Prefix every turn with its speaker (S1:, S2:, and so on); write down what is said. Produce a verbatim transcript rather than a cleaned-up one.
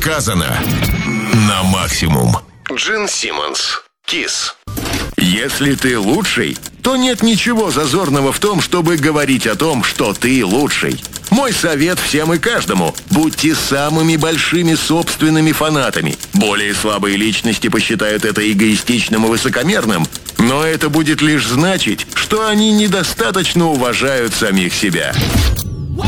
S1: сказано на максимум.
S2: Джин Симмонс. Kiss.
S1: Если ты лучший, то нет ничего зазорного в том, чтобы говорить о том, что ты лучший. Мой совет всем и каждому – будьте самыми большими собственными фанатами. Более слабые личности посчитают это эгоистичным и высокомерным, но это будет лишь значить, что они недостаточно уважают самих себя.